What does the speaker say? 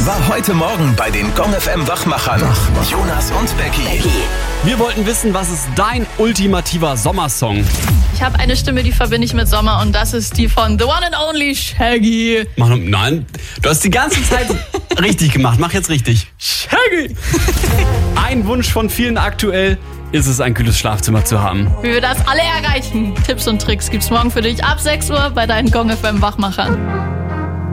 war heute Morgen bei den Gong FM Wachmachern. Jonas und Becky. Wir wollten wissen, was ist dein ultimativer Sommersong? Ich habe eine Stimme, die verbinde ich mit Sommer und das ist die von The One and Only Shaggy. Nein, du hast die ganze Zeit richtig gemacht. Mach jetzt richtig. Shaggy! Ein Wunsch von vielen aktuell ist es, ein kühles Schlafzimmer zu haben. Wie wir das alle erreichen. Tipps und Tricks gibt's morgen für dich ab 6 Uhr bei deinen Gong FM Wachmachern.